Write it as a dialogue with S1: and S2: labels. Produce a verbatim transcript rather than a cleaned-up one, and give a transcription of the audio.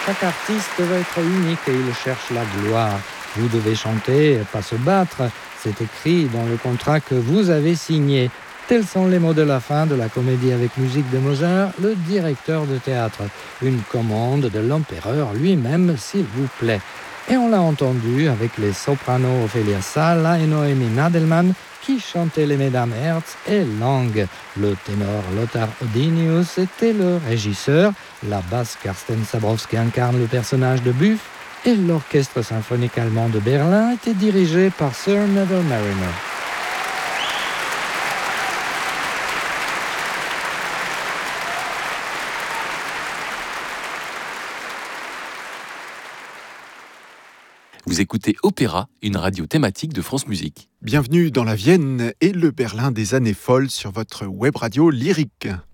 S1: Chaque artiste veut être unique et il cherche la gloire. Vous devez chanter, pas se battre. C'est écrit dans le contrat que vous avez signé. Tels sont les mots de la fin de la comédie avec musique de Mozart, le directeur de théâtre. Une commande de l'empereur lui-même, s'il vous plaît. Et on l'a entendu avec les sopranos Ophelia Sala et Noémie Nadelmann qui chantaient les mesdames Herz et Lang. Le ténor Lothar Odinius était le régisseur, la basse Karsten Sabrowski incarne le personnage de Buff et l'orchestre symphonique allemand de Berlin était dirigé par Sir Neville Mariner.
S2: Vous écoutez Opéra, une radio thématique de France Musique.
S3: Bienvenue dans la Vienne et le Berlin des années folles sur votre web radio lyrique.